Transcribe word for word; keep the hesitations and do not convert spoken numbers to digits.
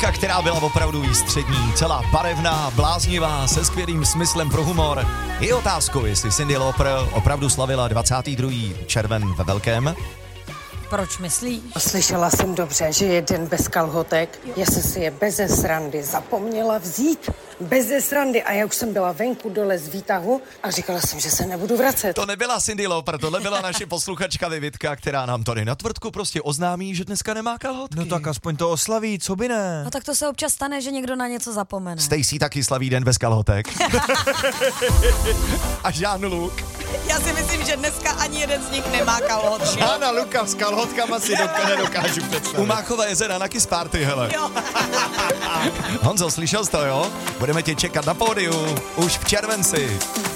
Davidka, která byla opravdu výstřední, celá barevná, bláznivá, se skvělým smyslem pro humor. Je otázkou, jestli Cyndi Lauper opravdu slavila dvacátého druhého červen ve velkém. Proč myslíš? Slyšela jsem dobře, že je den bez kalhotek. Já jsem si je beze srandy zapomněla vzít. Beze srandy. A já už jsem byla venku dole z výtahu a říkala jsem, že se nebudu vracet. To nebyla Cyndi Lauper, tohle byla naše posluchačka Vivitka, která nám tady na tvrdku prostě oznámí, že dneska nemá kalhotky. No tak aspoň to oslaví, co by ne? No tak to se občas stane, že někdo na něco zapomene. Stacy taky slaví den bez kalhotek. A Jean-Luc. Já si myslím, že dneska ani jeden z nich nemá kalhotky. Anna Luka s kalhotkama si doka nedokážu představit. U Máchova jezera na Kiss Party, hele. Jo. Honzo, slyšel jsi to, jo? Budeme tě čekat na pódiu už v červenci.